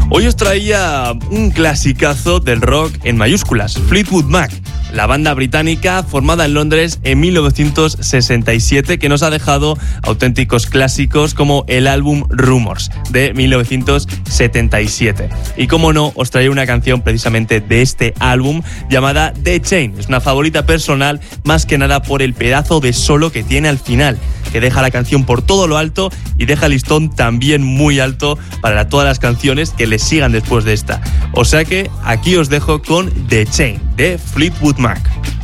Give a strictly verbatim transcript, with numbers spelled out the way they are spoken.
Hoy os traía un clasicazo del rock en mayúsculas, Fleetwood Mac, la banda británica formada en Londres en mil novecientos sesenta y siete, que nos ha dejado auténticos clásicos como el álbum Rumours de mil novecientos setenta y siete. Y como no, os traía una canción precisamente de este álbum llamada The Chain. Es una favorita personal, más que nada por el pedazo de solo que tiene al final, que deja la canción por todo lo alto y deja el listón también muy alto para todas las canciones que le sigan después de esta. O sea que aquí os dejo con The Chain de Fleetwood Mac.